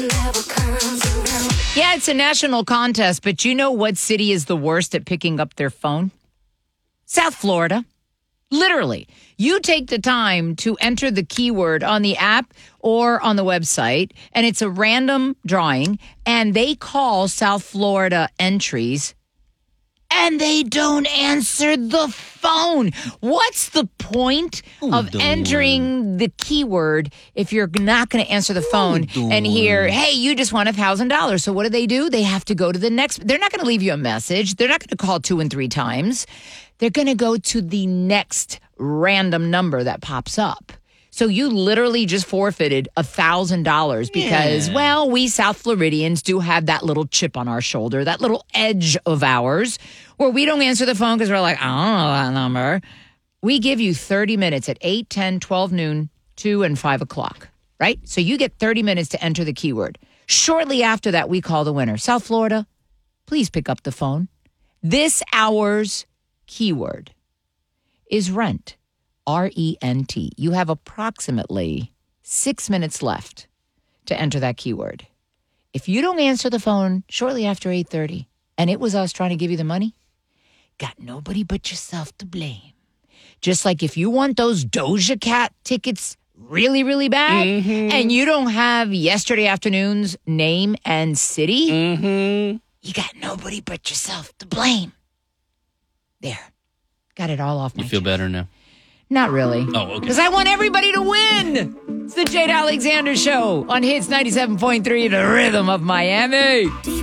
Yeah, it's a national contest, but you know what city is the worst at picking up their phone? South Florida. Literally, you take the time to enter the keyword on the app or on the website, and it's a random drawing, and they call South Florida entries, and they don't answer the phone. What's the point of entering the keyword if you're not going to answer the phone and hear, hey, you just won $1,000? So what do? They have to go to the next. They're not going to leave you a message. They're not going to call 2 and 3 times. They're going to go to the next random number that pops up. So you literally just forfeited $1,000 because, well, we South Floridians do have that little chip on our shoulder, that little edge of ours where we don't answer the phone because we're like, I don't know that number. We give you 30 minutes at 8, 10, 12 noon, 2, and 5 o'clock, right? So you get 30 minutes to enter the keyword. Shortly after that, we call the winner. South Florida, please pick up the phone. This hour's keyword is rent, R-E-N-T. You have approximately 6 minutes left to enter that keyword. If you don't answer the phone shortly after 8:30, and it was us trying to give you the money, got nobody but yourself to blame. Just like if you want those Doja Cat tickets really, really bad, and you don't have yesterday afternoon's name and city, you got nobody but yourself to blame. There. Got it all off my You feel chest. better now? Not really. Oh, okay. Because I want everybody to win. It's the Jade Alexander Show on Hits 97.3, the rhythm of Miami.